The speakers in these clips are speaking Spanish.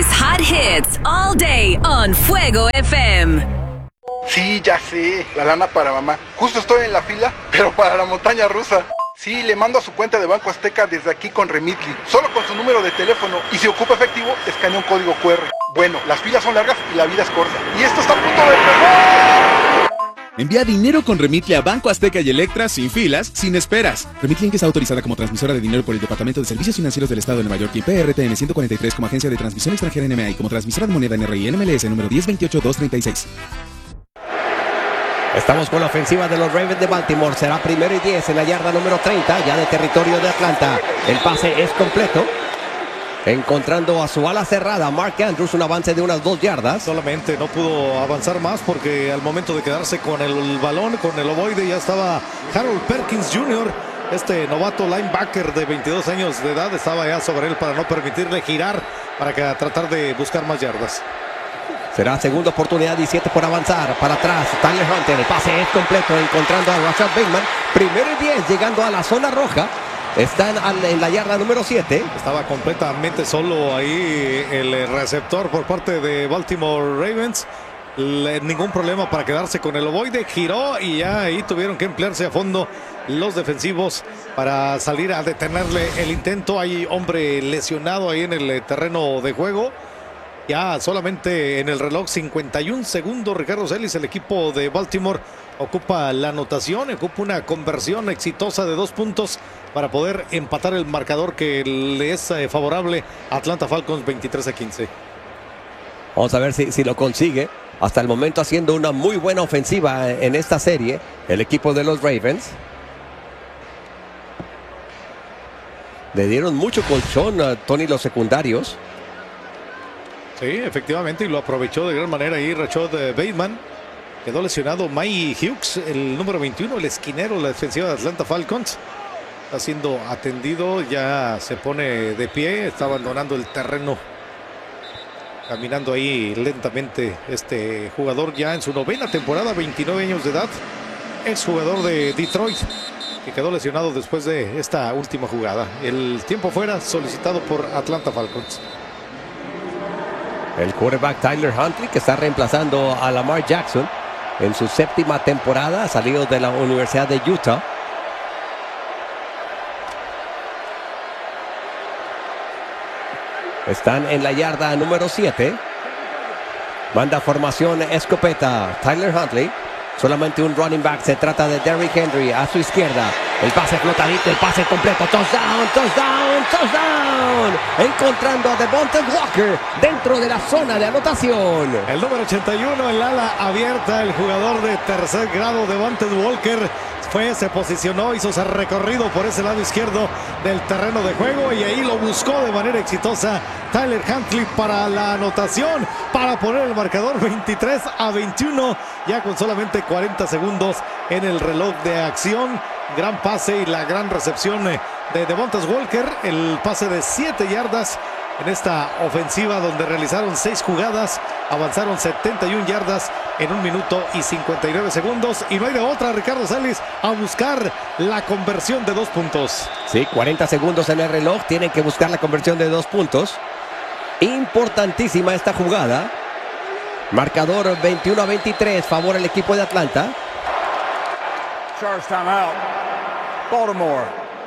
plays hot hits all day on Fuego FM. Sí, ya sé, la lana para mamá. Justo estoy en la fila, pero para la montaña rusa. Sí, le mando a su cuenta de Banco Azteca desde aquí con Remitly. Solo con su número de teléfono. Y si ocupa efectivo, escanea un código QR. Bueno, las filas son largas y la vida es corta. Y esto está a punto de empezar. Envía dinero con Remitly a Banco Azteca y Electra sin filas, sin esperas. Remitly Inc. está autorizada como transmisora de dinero por el Departamento de Servicios Financieros del Estado de Nueva York y PRTN 143 como agencia de transmisión extranjera NMA y como transmisora de moneda NRI NMLS número 1028236. Estamos con la ofensiva de los Ravens de Baltimore. Será 1º y 10 en la yarda número 30, ya de territorio de Atlanta. El pase es completo. Encontrando a su ala cerrada, Mark Andrews, un avance de unas 2 yardas. Solamente no pudo avanzar más porque al momento de quedarse con el balón, con el ovoide, ya estaba Harold Perkins Jr., este novato linebacker de 22 años de edad, estaba ya sobre él para no permitirle girar, para tratar de buscar más yardas. Será segunda oportunidad y 7 por avanzar. Para atrás, Tyler Hunter. El pase es completo, encontrando a Rashad Bateman. 1º y 10, llegando a la zona roja. Están en la yarda número 7. Estaba completamente solo ahí el receptor por parte de Baltimore Ravens. Ningún problema para quedarse con el ovoide. Giró y ya ahí tuvieron que emplearse a fondo los defensivos para salir a detenerle el intento. Hay hombre lesionado ahí en el terreno de juego. Ya solamente en el reloj 51 segundos, Ricardo Celis, el equipo de Baltimore ocupa la anotación, ocupa una conversión exitosa de 2 puntos para poder empatar el marcador que le es favorable a Atlanta Falcons 23-15. Vamos a ver si lo consigue. Hasta el momento haciendo una muy buena ofensiva en esta serie, el equipo de los Ravens. Le dieron mucho colchón a Tony los secundarios. Sí, efectivamente, y lo aprovechó de gran manera ahí Rashad Bateman. Quedó lesionado Mike Hughes, el número 21, el esquinero de la defensiva de Atlanta Falcons. Está siendo atendido, ya se pone de pie, está abandonando el terreno. Caminando ahí lentamente este jugador ya en su 9ª temporada, 29 años de edad. Exjugador de Detroit, que quedó lesionado después de esta última jugada. El tiempo fuera solicitado por Atlanta Falcons. El quarterback Tyler Huntley, que está reemplazando a Lamar Jackson en su 7ª temporada, salido de la Universidad de Utah. Están en la yarda número 7. Manda formación escopeta Tyler Huntley. Solamente un running back. Se trata de Derrick Henry a su izquierda. El pase flotadito, el pase completo. Touchdown, touchdown, touchdown. Encontrando a Devontae Walker dentro de la zona de anotación. El número 81, el ala abierta, el jugador de tercer grado, Devontae Walker. Se posicionó, hizo ese recorrido por ese lado izquierdo del terreno de juego y ahí lo buscó de manera exitosa Tyler Huntley para la anotación, para poner el marcador 23-21, ya con solamente 40 segundos en el reloj de acción. Gran pase y la gran recepción de Devontae Walker, el pase de 7 yardas en esta ofensiva donde realizaron 6 jugadas, avanzaron 71 yardas en 1 minuto y 59 segundos y no hay de otra, Ricardo Celis, a buscar la conversión de 2 puntos. Sí, 40 segundos en el reloj, tienen que buscar la conversión de 2 puntos. Importantísima esta jugada. Marcador 21-23, favor el equipo de Atlanta. Charge timeout. Baltimore.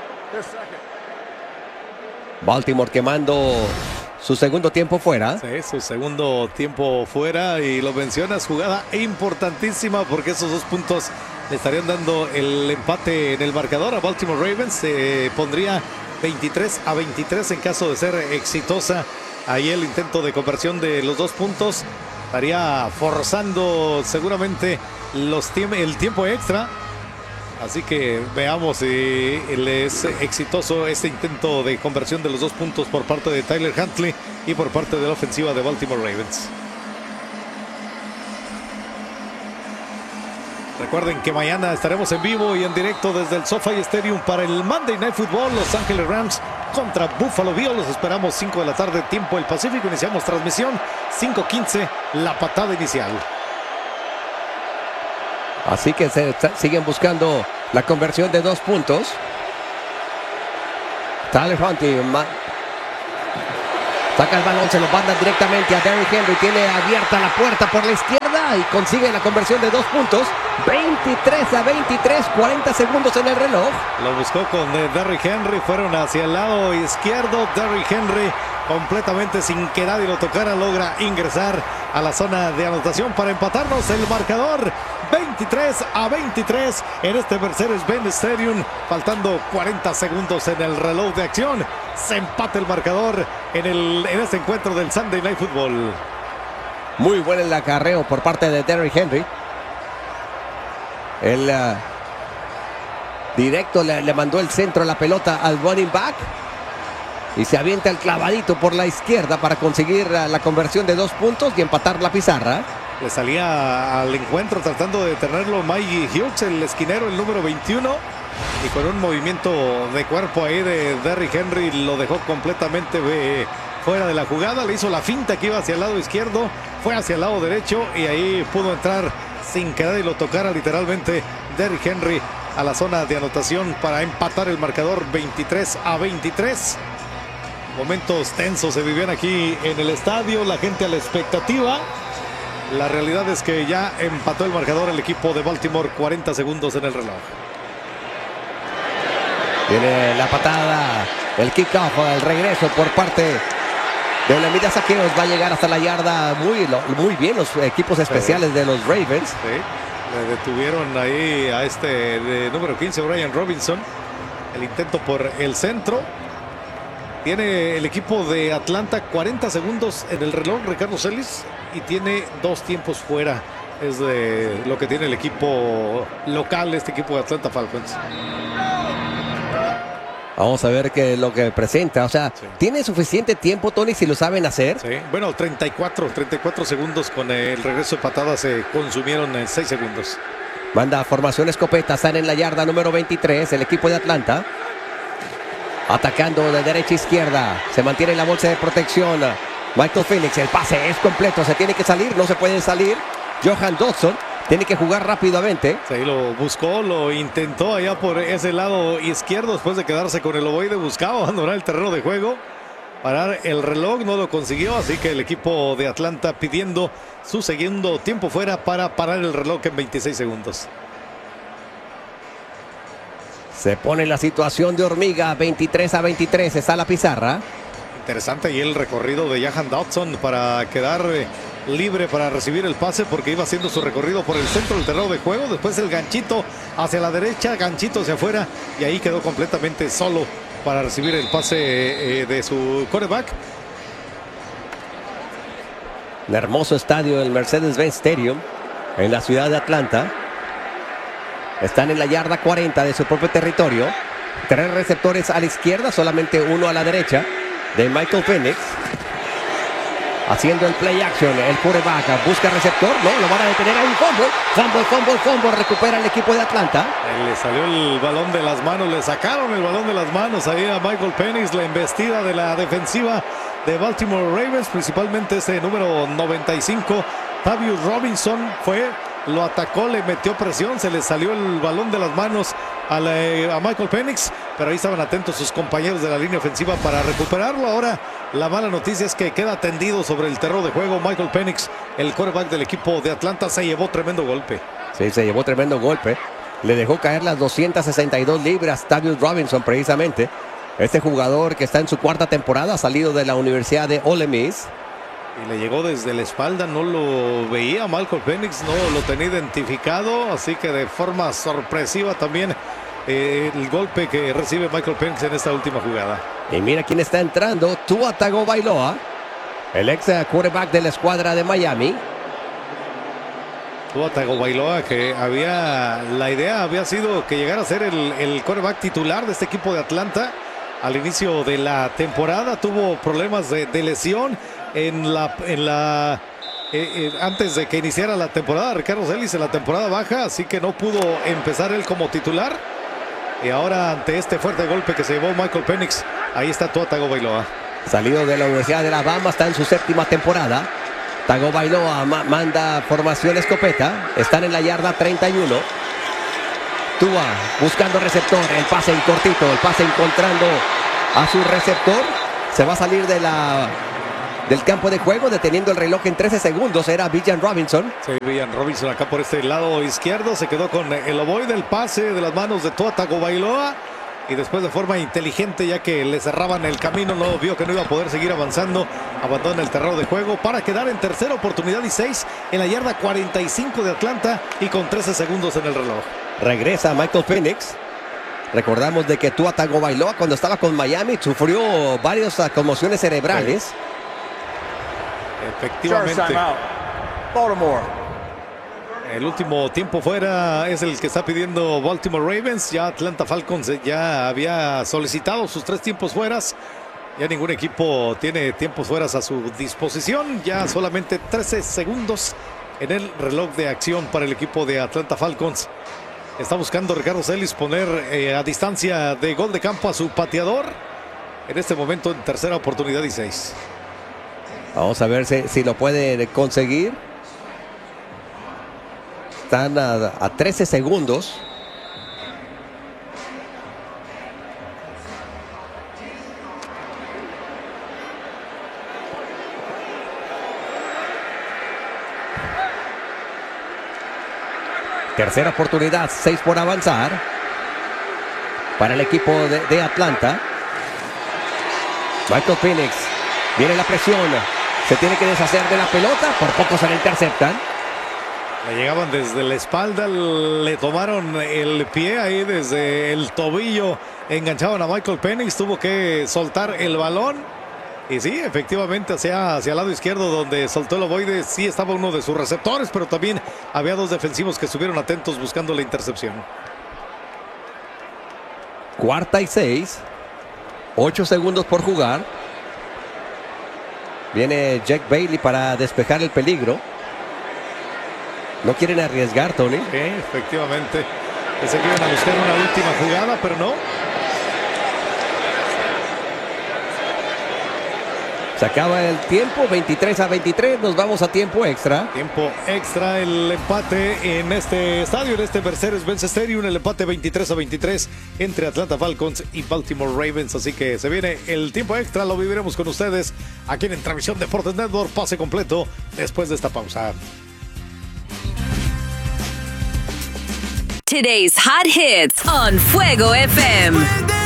Baltimore quemando su segundo tiempo fuera. Sí, su segundo tiempo fuera y lo mencionas, jugada importantísima porque esos 2 puntos le estarían dando el empate en el marcador a Baltimore Ravens. Se pondría 23-23 en caso de ser exitosa ahí el intento de conversión de los 2 puntos. Estaría forzando seguramente el tiempo extra. Así que veamos si es exitoso este intento de conversión de los 2 puntos por parte de Tyler Huntley y por parte de la ofensiva de Baltimore Ravens. Recuerden que mañana estaremos en vivo y en directo desde el SoFi Stadium para el Monday Night Football. Los Ángeles Rams contra Buffalo Bills. Los esperamos 5 de la tarde, tiempo del Pacífico. Iniciamos transmisión 5:15, la patada inicial. Así que siguen buscando la conversión de 2 puntos. Tyler Huntley Saca el balón, se lo manda directamente a Derrick Henry. Tiene abierta la puerta por la izquierda y consigue la conversión de 2 puntos. 23-23, 40 segundos en el reloj. Lo buscó con Derrick Henry, fueron hacia el lado izquierdo. Derrick Henry, completamente sin que nadie lo tocara, logra ingresar a la zona de anotación para empatarnos el marcador. 23-23 en este Mercedes-Benz Stadium, faltando 40 segundos en el reloj de acción. Se empata el marcador en este encuentro del Sunday Night Football. Muy buen el acarreo por parte de Derrick Henry. El directo le mandó el centro, la pelota al running back. Y se avienta el clavadito por la izquierda para conseguir la conversión de 2 puntos y empatar la pizarra. Le salía al encuentro tratando de detenerlo Mikey Hughes, el esquinero, el número 21. Y con un movimiento de cuerpo ahí de Derrick Henry lo dejó completamente fuera de la jugada. Le hizo la finta que iba hacia el lado izquierdo, fue hacia el lado derecho y ahí pudo entrar sin que nadie lo tocara literalmente Derrick Henry a la zona de anotación para empatar el marcador 23-23. Momentos tensos se vivían aquí en el estadio, la gente a la expectativa. La realidad es que ya empató el marcador el equipo de Baltimore, 40 segundos en el reloj. Tiene la patada, el kickoff, el regreso por parte de la Emilia Saqueos. Va a llegar hasta la yarda muy bien los equipos especiales de los Ravens. Sí. Le detuvieron ahí a este de número 15, Brian Robinson. El intento por el centro. Tiene el equipo de Atlanta 40 segundos en el reloj, Ricardo Celis, y tiene 2 tiempos fuera. Es de lo que tiene el equipo local, este equipo de Atlanta Falcons. Vamos a ver qué es lo que presenta. O sea, sí. ¿Tiene suficiente tiempo, Tony, si lo saben hacer? Sí, bueno, 34 segundos con el regreso de patada se consumieron en 6 segundos. Manda formación escopeta, están en la yarda número 23, el equipo de Atlanta. Atacando de derecha a izquierda, se mantiene en la bolsa de protección. Michael Penix, el pase es completo, se tiene que salir, no se puede salir. Johan Dodson tiene que jugar rápidamente. Sí, lo buscó, lo intentó allá por ese lado izquierdo después de quedarse con el ovoide. Buscaba abandonar el terreno de juego, parar el reloj, no lo consiguió. Así que el equipo de Atlanta pidiendo su segundo tiempo fuera para parar el reloj en 26 segundos. Se pone la situación de hormiga, 23-23, está la pizarra. Interesante y el recorrido de Johan Dodson para quedar libre para recibir el pase, porque iba haciendo su recorrido por el centro del terreno de juego. Después el ganchito hacia la derecha, ganchito hacia afuera, y ahí quedó completamente solo para recibir el pase de su quarterback. El hermoso estadio del Mercedes-Benz Stadium en la ciudad de Atlanta. Están en la yarda 40 de su propio territorio. 3 receptores a la izquierda, solamente 1 a la derecha de Michael Penix. Haciendo el play action, el quarterback busca receptor, no, lo van a detener, a un fumble, recupera el equipo de Atlanta. Le salió el balón de las manos, le sacaron el balón de las manos ahí a Michael Penix. La embestida de la defensiva de Baltimore Ravens, principalmente ese número 95, Tavius Robinson lo atacó, le metió presión, se le salió el balón de las manos a Michael Penix, pero ahí estaban atentos sus compañeros de la línea ofensiva para recuperarlo. Ahora la mala noticia es que queda tendido sobre el terreno de juego. Michael Penix, el quarterback del equipo de Atlanta, se llevó tremendo golpe. Sí, se llevó tremendo golpe. Le dejó caer las 262 libras Tavius Robinson, precisamente. Este jugador que está en su 4ª temporada, ha salido de la Universidad de Ole Miss. Y le llegó desde la espalda, no lo veía Michael Penix, no lo tenía identificado, así que de forma sorpresiva también el golpe que recibe Michael Penix en esta última jugada. Y mira quién está entrando, Tua Tagovailoa, el ex quarterback de la escuadra de Miami. Tua Tagovailoa, que la idea había sido que llegara a ser el quarterback titular de este equipo de Atlanta. Al inicio de la temporada tuvo problemas de lesión antes de que iniciara la temporada, Ricardo Celis, en la temporada baja, así que no pudo empezar él como titular. Y ahora, ante este fuerte golpe que se llevó Michael Penix, ahí está Tua Tagovailoa. Salido de la Universidad de Alabama, está en su 7ª temporada. Tagovailoa manda formación escopeta, están en la yarda 31. Tua buscando receptor, el pase en cortito, el pase encontrando a su receptor. Se va a salir de la del campo de juego, deteniendo el reloj en 13 segundos. Era Bijan Robinson. Sí, Bijan Robinson acá por este lado izquierdo. Se quedó con el ovoide, el pase de las manos de Tua Tagovailoa. Y después de forma inteligente, ya que le cerraban el camino, no vio que no iba a poder seguir avanzando. Abandona el terreno de juego para quedar en tercera oportunidad y 6 en la yarda 45 de Atlanta y con 13 segundos en el reloj. Regresa Michael Penix. Recordamos de que Tua Tagovailoa cuando estaba con Miami sufrió varias conmociones cerebrales. Sí. Efectivamente. Baltimore. El último tiempo fuera es el que está pidiendo Baltimore Ravens. Ya Atlanta Falcons ya había solicitado sus 3 tiempos fueras. Ya ningún equipo tiene tiempos fueras a su disposición. Ya solamente 13 segundos en el reloj de acción para el equipo de Atlanta Falcons. Está buscando Ricardo Celis poner a distancia de gol de campo a su pateador. En este momento en tercera oportunidad y 6. Vamos a ver si lo puede conseguir. Están a 13 segundos. Tercera oportunidad, 6 por avanzar para el equipo de Atlanta. Michael Penix, viene la presión, se tiene que deshacer de la pelota, por poco se la interceptan. Le llegaban desde la espalda, le tomaron el pie ahí desde el tobillo, enganchaban a Michael Penix, tuvo que soltar el balón. Y sí, efectivamente hacia el lado izquierdo donde soltó el ovoide, sí estaba uno de sus receptores, pero también había 2 defensivos que estuvieron atentos buscando la intercepción. Cuarta y 6, 8 segundos por jugar. Viene Jack Bailey para despejar el peligro. No quieren arriesgar, Tony. Sí, efectivamente. Pensé que iban a buscar una última jugada, pero no. Se acaba el tiempo, 23-23, nos vamos a tiempo extra. Tiempo extra, el empate en este estadio, en este Mercedes-Benz Stadium, el empate 23-23 entre Atlanta Falcons y Baltimore Ravens. Así que se viene el tiempo extra, lo viviremos con ustedes aquí en Transmisión Deportes Network, pase completo después de esta pausa. Today's hot hits on Fuego FM.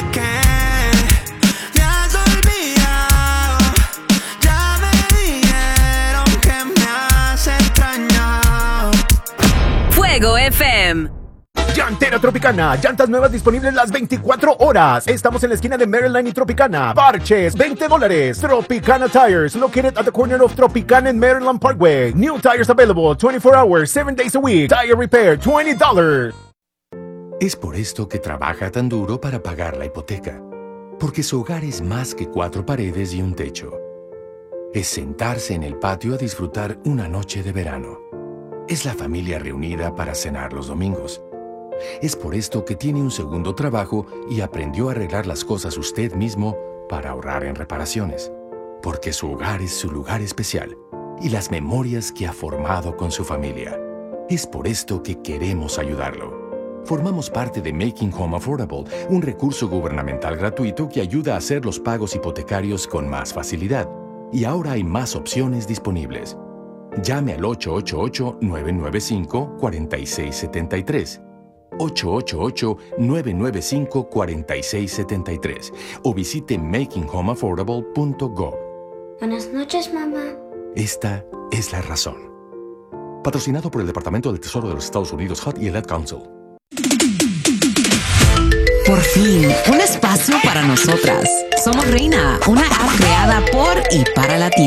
Fuego FM. Llantera Tropicana, llantas nuevas disponibles las 24 horas. Estamos en la esquina de Maryland y Tropicana. Parches, $20. Tropicana Tires, located at the corner of Tropicana and Maryland Parkway. New tires available 24 hours, 7 days a week. Tire repair, $20. Es por esto que trabaja tan duro para pagar la hipoteca. Porque su hogar es más que 4 paredes y un techo. Es sentarse en el patio a disfrutar una noche de verano. Es la familia reunida para cenar los domingos. Es por esto que tiene un segundo trabajo y aprendió a arreglar las cosas usted mismo para ahorrar en reparaciones. Porque su hogar es su lugar especial y las memorias que ha formado con su familia. Es por esto que queremos ayudarlo. Formamos parte de Making Home Affordable, un recurso gubernamental gratuito que ayuda a hacer los pagos hipotecarios con más facilidad. Y ahora hay más opciones disponibles. Llame al 888-995-4673. 888-995-4673 o visite makinghomeaffordable.gov. Buenas noches, mamá. Esta es la razón. Patrocinado por el Departamento del Tesoro de los Estados Unidos, HUD y el Ad Council. Por fin, un espacio para nosotras. Somos Reina, una app creada por y para latinos.